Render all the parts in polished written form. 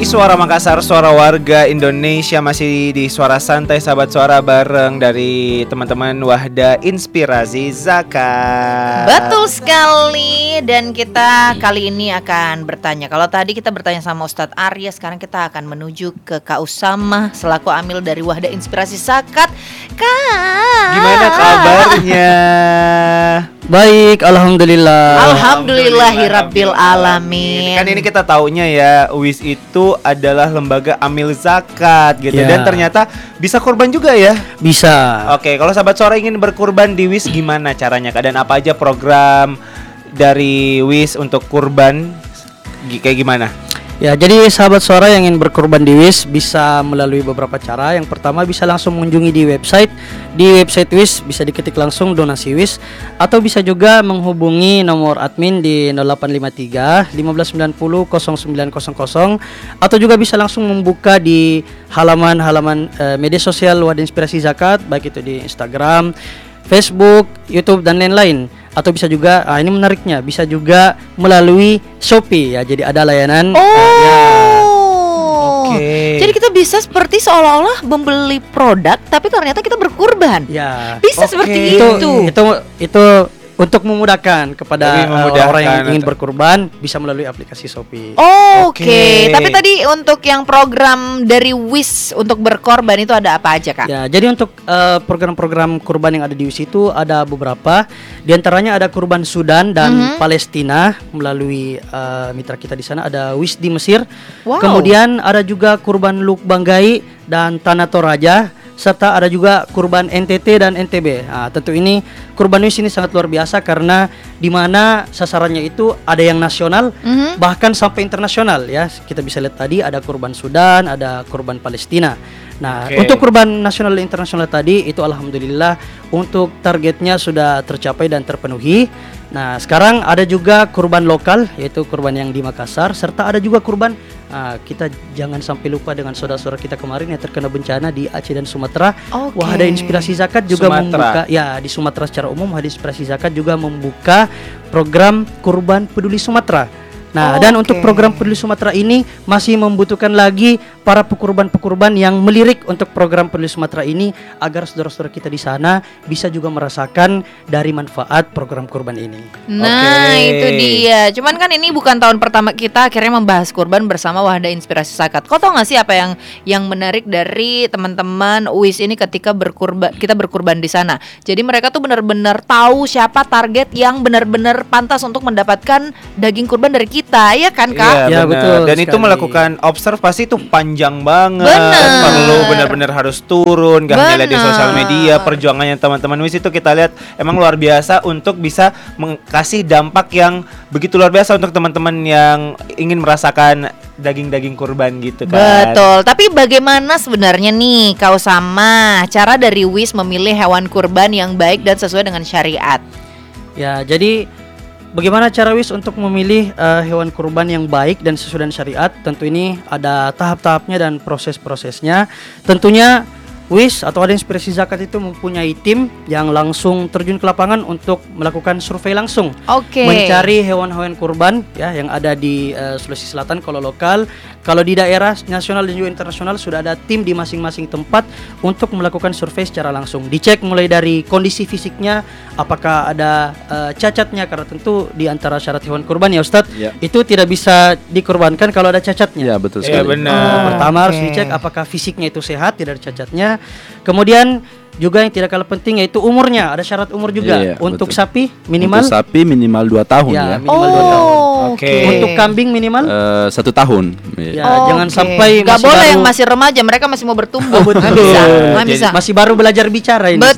Suara Makassar, suara warga Indonesia. Masih di Suara Santai Sahabat Suara bareng dari teman-teman Wahda Inspirasi Zakat. Betul sekali. Dan kita kali ini akan bertanya. Kalau tadi kita bertanya sama Ustadz Arya, sekarang kita akan menuju ke Kak Usama selaku amil dari Wahda Inspirasi Zakat. Kak, gimana kabarnya? Baik, alhamdulillah. Alhamdulillahirabbil alamin. Kan ini kita taunya ya, WIS itu adalah lembaga amil zakat gitu Ya. Dan ternyata bisa kurban juga ya? Bisa. Oke, kalau sahabat suara ingin berkurban di WIS gimana caranya Kak? Dan apa aja program dari WIS untuk kurban kayak gimana? Ya, jadi sahabat suara yang ingin berkurban di WIS bisa melalui beberapa cara. Yang pertama bisa langsung mengunjungi di website. Di website WIS bisa diketik langsung donasi WIS, atau bisa juga menghubungi nomor admin di 0853 1590 0900, atau juga bisa langsung membuka di halaman-halaman media sosial Wahda Inspirasi Zakat, baik itu di Instagram, Facebook, YouTube dan lain-lain. Atau bisa juga, ini menariknya, bisa juga melalui Shopee ya. Jadi ada layanan. Oke. Jadi kita bisa seperti seolah-olah membeli produk, tapi ternyata kita berkurban. Ya. Bisa Oke. seperti Itu itu. untuk memudahkan kepada Lebih memudahkan orang yang ingin untuk- berkurban bisa melalui aplikasi Shopee. Oke. Tapi tadi untuk yang program dari WIS untuk berkorban itu ada apa aja, Kak? Ya, jadi untuk program-program kurban yang ada di WIS itu ada beberapa. Di antaranya ada kurban Sudan dan Palestina melalui mitra kita di sana, ada WIS di Mesir. Wow. Kemudian ada juga kurban Luk Banggai dan Tanah Toraja, serta ada juga kurban NTT dan NTB. Nah, tentu ini kurban WIS ini sangat luar biasa karena di mana sasarannya itu ada yang nasional bahkan sampai internasional ya. Kita bisa lihat tadi ada kurban Sudan, ada kurban Palestina. Nah, Oke. untuk kurban nasional dan internasional tadi itu alhamdulillah untuk targetnya sudah tercapai dan terpenuhi. Nah, sekarang ada juga kurban lokal yaitu kurban yang di Makassar, serta ada juga kurban kita jangan sampai lupa dengan saudara-saudara kita kemarin yang terkena bencana di Aceh dan Sumatera. Oke. Wahda Inspirasi Zakat juga Sumatera. membuka ya di Sumatera secara umum. Wahda Inspirasi Zakat juga membuka program kurban peduli Sumatera. Nah, dan untuk program peduli Sumatera ini masih membutuhkan lagi para pekurban-pekurban yang melirik untuk program peduli Sumatera ini agar saudara-saudara kita di sana bisa juga merasakan dari manfaat program kurban ini. Nah, Oke. itu dia. Cuman kan ini bukan tahun pertama kita akhirnya membahas kurban bersama Wahda Inspirasi Zakat. Kau tahu nggak sih apa yang menarik dari teman-teman WIS ini ketika kita berkurban di sana? Jadi mereka tuh benar-benar tahu siapa target yang benar-benar pantas untuk mendapatkan daging kurban dari kita, ya kan, Kak? Ya, benar. betul Dan itu sekali. melakukan observasi itu panjang banget. Benar. Perlu benar-benar harus turun. Gak hanya lihat di Benar. sosial media. Perjuangannya teman-teman WIS itu kita lihat emang luar biasa untuk bisa kasih dampak yang begitu luar biasa untuk teman-teman yang ingin merasakan daging-daging kurban gitu kan. Betul, tapi bagaimana sebenarnya nih Kak Usama cara dari WIS memilih hewan kurban yang baik dan sesuai dengan syariat? Ya, jadi bagaimana cara WIS untuk memilih hewan kurban yang baik dan sesuai dengan syariat? Tentu ini ada tahap-tahapnya dan proses-prosesnya. Tentunya WIS atau Wahda Inspirasi Zakat itu mempunyai tim yang langsung terjun ke lapangan untuk melakukan survei langsung. Oke. Mencari hewan-hewan kurban ya yang ada di Sulawesi Selatan kalau lokal. Kalau di daerah nasional dan juga internasional sudah ada tim di masing-masing tempat untuk melakukan survei secara langsung. Dicek mulai dari kondisi fisiknya, apakah ada cacatnya, karena tentu di antara syarat hewan kurban ya Ustadz, Ya. itu tidak bisa dikurbankan kalau ada cacatnya. Ya, betul Iya sekali. benar. Pertama harus Oke. dicek apakah fisiknya itu sehat, tidak ada cacatnya. Kemudian juga yang tidak kalah penting yaitu umurnya. Ada syarat umur juga. Iya, Untuk betul. sapi minimal Untuk sapi minimal 2 tahun ya. minimal 2 tahun. Oke. Untuk kambing minimal 1 tahun. ya Iya. jangan sampai Gak masih boleh baru, yang masih remaja, mereka masih mau bertumbuh. betul. Nggak bisa, nggak Jadi bisa. masih baru belajar bicara ini.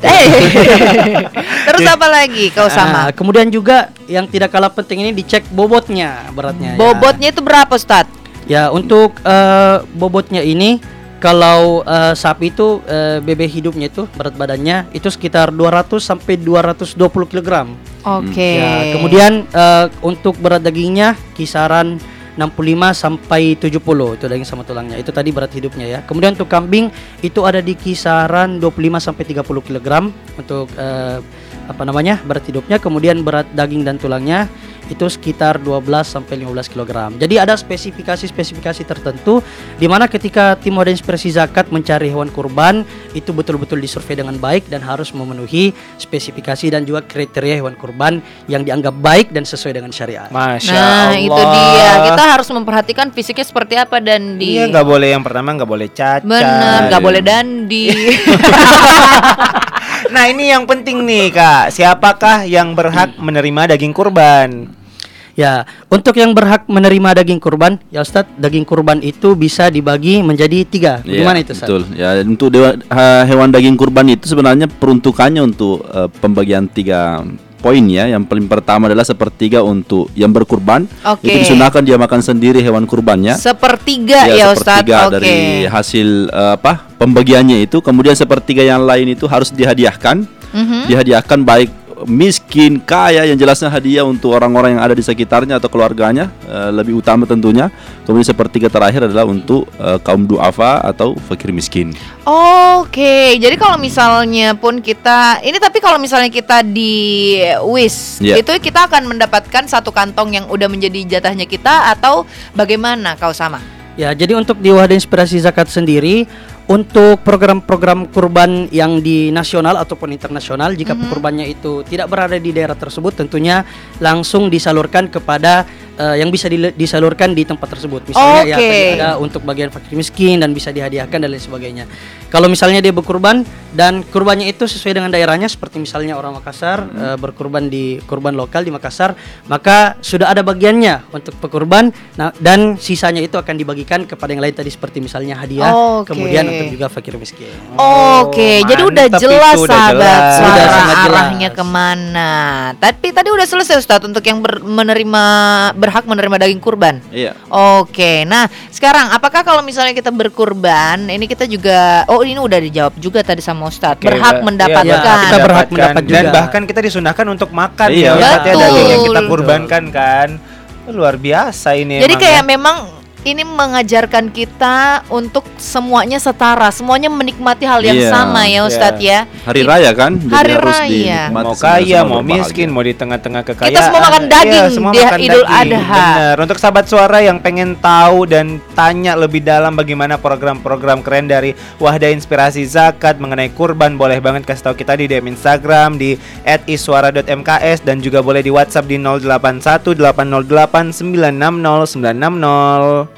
Terus apa lagi Kak Usama? Kemudian juga yang tidak kalah penting ini dicek bobotnya, beratnya. ya. Bobotnya itu berapa, Ustadz? Ya, untuk bobotnya ini kalau sapi itu bebek hidupnya itu berat badannya itu sekitar 200 sampai 220 kg. Oke. Ya, kemudian untuk berat dagingnya kisaran 65 sampai 70 itu daging sama tulangnya. Itu tadi berat hidupnya ya. Kemudian untuk kambing itu ada di kisaran 25 sampai 30 kg untuk berat hidupnya. Kemudian berat daging dan tulangnya itu sekitar 12 sampai 15 kg. Jadi ada spesifikasi tertentu di mana ketika tim Wadah Inspirasi Zakat mencari hewan kurban itu betul-betul disurvei dengan baik dan harus memenuhi spesifikasi dan juga kriteria hewan kurban yang dianggap baik dan sesuai dengan syariat. Masya Nah, Allah. itu dia. Kita harus memperhatikan fisiknya seperti apa dan Iya, nggak boleh yang pertama nggak boleh cacat. Bener, nggak boleh dandi. Nah, ini yang penting nih Kak. Siapakah yang berhak menerima daging kurban? Ya, untuk yang berhak menerima daging kurban, ya Ustadz, daging kurban itu bisa dibagi menjadi 3. Bagaimana itu, Ustadz? Betul. Ya, untuk hewan daging kurban itu sebenarnya peruntukannya untuk pembagian 3 poin ya. Yang paling pertama adalah sepertiga untuk yang berkurban. Oke. Itu disunahkan dia makan sendiri hewan kurbannya. Sepertiga ya Ustadz. Sepertiga dari hasil pembagiannya itu. Kemudian sepertiga yang lain itu harus dihadiahkan. Dihadiahkan baik miskin, kaya, yang jelasnya hadiah untuk orang-orang yang ada di sekitarnya atau keluarganya, lebih utama tentunya. Kemudian sepertiga terakhir adalah untuk kaum duafa atau fakir miskin. Oke, jadi kalau misalnya pun kita ini, tapi kalau misalnya kita di WIS itu kita akan mendapatkan satu kantong yang udah menjadi jatahnya kita atau bagaimana kau sama? Ya, jadi untuk di Wadah Inspirasi Zakat sendiri, untuk program-program kurban yang di nasional ataupun internasional, jika kurbannya itu tidak berada di daerah tersebut, tentunya langsung disalurkan kepada yang bisa disalurkan di tempat tersebut. Misalnya ya tadi ada untuk bagian fakir miskin dan bisa dihadiahkan dan lain sebagainya. Kalau misalnya dia berkurban dan kurbannya itu sesuai dengan daerahnya, seperti misalnya orang Makassar berkurban di kurban lokal di Makassar, maka sudah ada bagiannya untuk pekurban. Nah, dan sisanya itu akan dibagikan kepada yang lain tadi, seperti misalnya hadiah, kemudian untuk juga fakir miskin. Oke, jadi udah jelas sahabat, sudah sangat jelas arahnya kemana. Tapi tadi udah selesai Ustadz untuk yang berhak menerima daging kurban. Iya. Oke, nah sekarang apakah kalau misalnya kita berkurban, ini kita juga, ini udah dijawab juga tadi sama Ustadz, berhak mendapatkan. Ya, kita berhak mendapat juga. Dan bahkan kita disunahkan untuk makan Iya, ya Ustadz, ya, betul. daging yang kita kurbankan kan. Luar biasa ini. Jadi emang kayak ya. memang ini mengajarkan kita untuk semuanya setara, semuanya menikmati hal yang Iya, sama ya Ustadz ya. Hari raya kan, jadi Hari harus raya. dinikmati Mau semua kaya, mau berbahagia. miskin, mau di tengah-tengah kekayaan. Kita semua makan daging semua di makan Idul daging. Adha. Bener. Untuk sahabat suara yang pengen tahu dan tanya lebih dalam bagaimana program-program keren dari Wadah Inspirasi Zakat mengenai kurban, boleh banget kasih tahu kita di DM Instagram di @iswara.mks dan juga boleh di WhatsApp di 081 808 960 960.